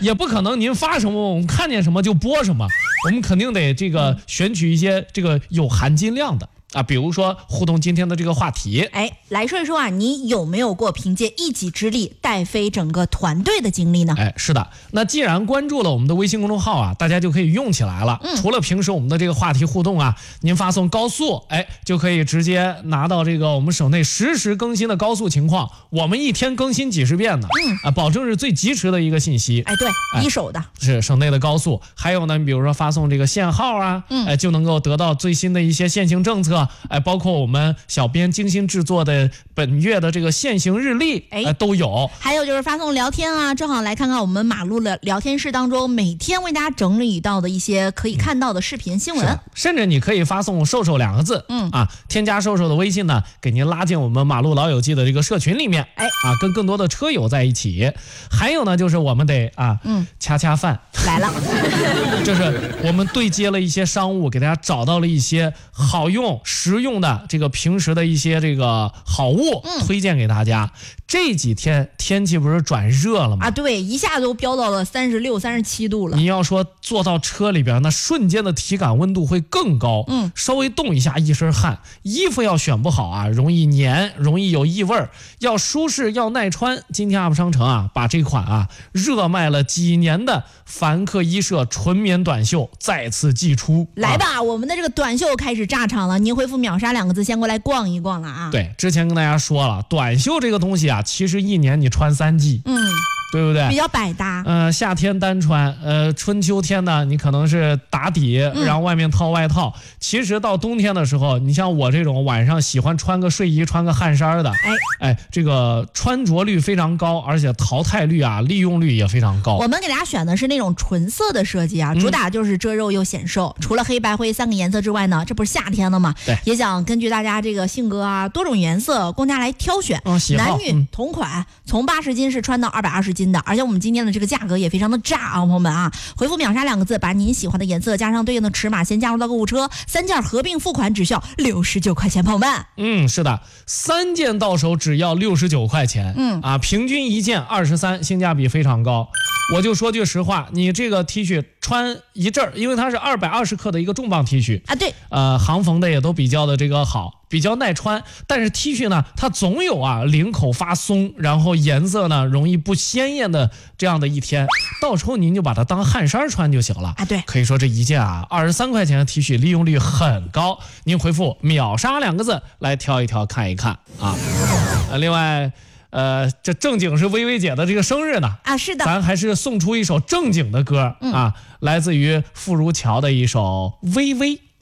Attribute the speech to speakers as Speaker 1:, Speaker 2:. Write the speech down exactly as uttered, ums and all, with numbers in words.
Speaker 1: 也不可能您发什么我们看见什么就播什么，我们肯定得这个选取一些这个有含金量的啊，比如说互动今天的这个话题。
Speaker 2: 哎，来说一说啊，你有没有过凭借一己之力带飞整个团队的经历呢？
Speaker 1: 哎，是的。那既然关注了我们的微信公众号啊，大家就可以用起来了。嗯、除了平时我们的这个话题互动啊，您发送高速，哎，就可以直接拿到这个我们省内实时更新的高速情况。我们一天更新几十遍呢，嗯啊，保证是最及时的一个信息。
Speaker 2: 哎，对，哎、一手的
Speaker 1: 是省内的高速。还有呢，比如说发送这个限号啊，嗯，哎，就能够得到最新的一些限行政策。哎，包括我们小编精心制作的本月的这个限行日历，哎、呃，都有。
Speaker 2: 还有就是发送聊天啊，正好来看看我们马路的聊天室当中每天为大家整理到的一些可以看到的视频新闻。
Speaker 1: 嗯、甚至你可以发送瘦瘦两个字，嗯啊，添加瘦瘦的微信呢，给您拉进我们马路老友记的这个社群里面，哎啊，跟更多的车友在一起。还有呢，就是我们得啊，嗯，恰恰饭
Speaker 2: 来了，
Speaker 1: 就是我们对接了一些商务，给大家找到了一些好用实用的这个平时的一些这个好物，嗯、推荐给大家。这几天天气不是转热了吗？
Speaker 2: 啊，对，一下都飙到了三十六、三十七度了。
Speaker 1: 你要说坐到车里边，那瞬间的体感温度会更高，嗯，稍微动一下一身汗，衣服要选不好啊，容易黏，容易有异味儿。要舒适，要耐穿。今天 U P 商城啊，把这款啊热卖了几年的凡客衣舍纯棉短袖再次寄出。
Speaker 2: 来吧，啊、我们的这个短袖开始炸场了。您回复秒杀两个字，先过来逛一逛了啊。
Speaker 1: 对，之前跟大家说了，短袖这个东西啊，其实一年你穿三季，嗯，对不对？
Speaker 2: 比较百搭。
Speaker 1: 呃，夏天单穿，呃，春秋天呢，你可能是打底，然后外面套外套。嗯、其实到冬天的时候，你像我这种晚上喜欢穿个睡衣、穿个汗衫的，哎哎，这个穿着率非常高，而且淘汰率啊、利用率也非常高。
Speaker 2: 我们给大家选的是那种纯色的设计啊，主打就是遮肉又显瘦。嗯、除了黑白灰三个颜色之外呢，这不是夏天了吗？
Speaker 1: 对，
Speaker 2: 也想根据大家这个性格啊，多种颜色供大家来挑选。
Speaker 1: 嗯、
Speaker 2: 男女同款，嗯、从八十斤是穿到二百二十斤的，而且我们今天的这个价格也非常的炸啊，朋友们啊！回复秒杀两个字，把您喜欢的颜色加上对应的尺码，先加入到购物车，三件合并付款只需要六十九块钱，朋友们。
Speaker 1: 嗯，是的，三件到手只要六十九块钱，嗯啊，平均一件二十三，性价比非常高。我就说句实话，你这个 T 恤穿一阵儿，因为它是二百二十克的一个重磅 T 恤
Speaker 2: 啊，对，
Speaker 1: 呃，行缝的也都比较的这个好，比较耐穿。但是 T 恤呢，它总有啊领口发松，然后颜色呢容易不鲜艳的这样的一天，到时候您就把它当汗衫穿就行了
Speaker 2: 啊。对，
Speaker 1: 可以说这一件啊二十三块钱的 T 恤利用率很高，您回复秒杀两个字来挑一挑看一看啊。呃，另外。呃，这正经是薇薇姐的这个生日呢
Speaker 2: 啊，是的，
Speaker 1: 咱还是送出一首正经的歌、嗯、啊，来自于傅如乔的一首《微微》。